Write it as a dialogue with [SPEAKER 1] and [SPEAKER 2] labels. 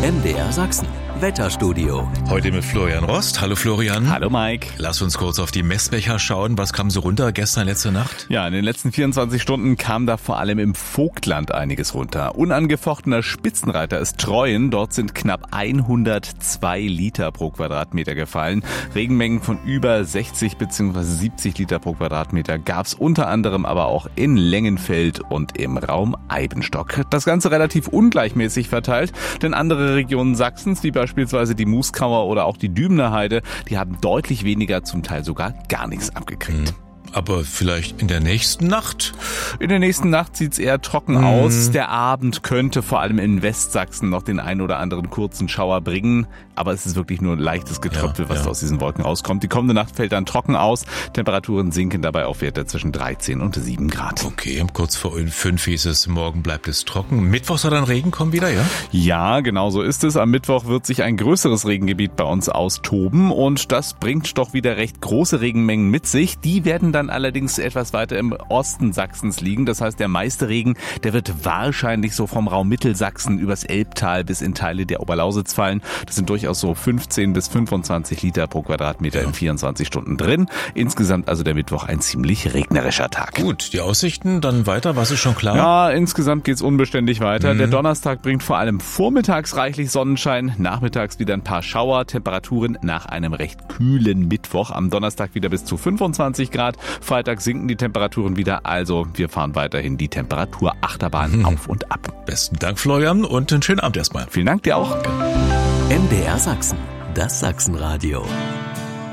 [SPEAKER 1] MDR Sachsen. Wetterstudio.
[SPEAKER 2] Heute mit Florian Rost. Hallo Florian.
[SPEAKER 3] Hallo Mike.
[SPEAKER 2] Lass uns kurz auf die Messbecher schauen. Was kam so runter gestern, letzte Nacht?
[SPEAKER 3] Ja, in den letzten 24 Stunden kam da vor allem im Vogtland einiges runter. Unangefochtener Spitzenreiter ist Treuen. Dort sind knapp 102 Liter pro Quadratmeter gefallen. Regenmengen von über 60 bzw. 70 Liter pro Quadratmeter gab's unter anderem aber auch in Lengenfeld und im Raum Eibenstock. Das Ganze relativ ungleichmäßig verteilt, denn andere Regionen Sachsens, wie beispielsweise die Muskauer oder auch die Dübener Heide, die haben deutlich weniger, zum Teil sogar gar nichts abgekriegt.
[SPEAKER 2] Aber vielleicht in der nächsten Nacht?
[SPEAKER 3] In der nächsten Nacht sieht's eher trocken aus. Der Abend könnte vor allem in Westsachsen noch den ein oder anderen kurzen Schauer bringen. Aber es ist wirklich nur leichtes Getröpfel, was aus diesen Wolken rauskommt. Die kommende Nacht fällt dann trocken aus. Temperaturen sinken dabei auf Werte zwischen 13 und 7 Grad.
[SPEAKER 2] Okay, kurz vor 5 hieß es, morgen bleibt es trocken. Mittwoch soll dann Regen kommen wieder, ja?
[SPEAKER 3] Ja, genau so ist es. Am Mittwoch wird sich ein größeres Regengebiet bei uns austoben. Und das bringt doch wieder recht große Regenmengen mit sich. Die werden dann allerdings etwas weiter im Osten Sachsens liegen. Das heißt, der meiste Regen, der wird wahrscheinlich so vom Raum Mittelsachsen übers Elbtal bis in Teile der Oberlausitz fallen. Das sind durchaus so 15 bis 25 Liter pro Quadratmeter in 24 Stunden drin. Insgesamt also der Mittwoch ein ziemlich regnerischer Tag.
[SPEAKER 2] Gut, die Aussichten dann weiter, was ist schon klar?
[SPEAKER 3] Ja, insgesamt geht's unbeständig weiter. Der Donnerstag bringt vor allem vormittags reichlich Sonnenschein, nachmittags wieder ein paar Schauer, Temperaturen nach einem recht kühlen Mittwoch. Am Donnerstag wieder bis zu 25 Grad. Freitag sinken die Temperaturen wieder, also wir fahren weiterhin die Temperaturachterbahn auf und ab.
[SPEAKER 2] Besten Dank, Florian, und einen schönen Abend erstmal.
[SPEAKER 3] Vielen Dank dir auch.
[SPEAKER 1] MDR Sachsen. Das Sachsenradio.